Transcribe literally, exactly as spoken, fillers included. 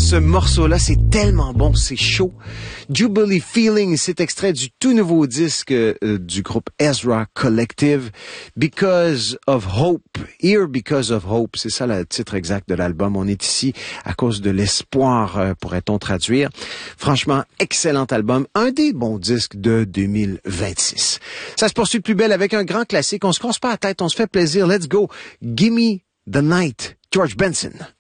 ce morceau-là, c'est tellement bon, c'est chaud. Jubilee Feeling, c'est extrait du tout nouveau disque euh, du groupe Ezra Collective, Because of Hope. Here Because of Hope, c'est ça le titre exact de l'album. On est ici à cause de l'espoir, euh, pourrait-on traduire. Franchement, excellent album, un des bons disques de deux mille vingt-six. Ça se poursuit de plus belle avec un grand classique. On se casse pas la tête, on se fait plaisir. Let's go. Gimme the Night, George Benson.